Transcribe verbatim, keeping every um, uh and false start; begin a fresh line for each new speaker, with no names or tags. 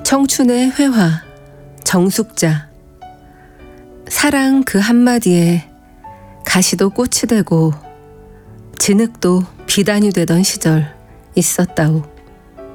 청춘의 회화 정숙자. 사랑 그 한마디에 가시도 꽃이 되고 진흙도 비단이 되던 시절 있었다오.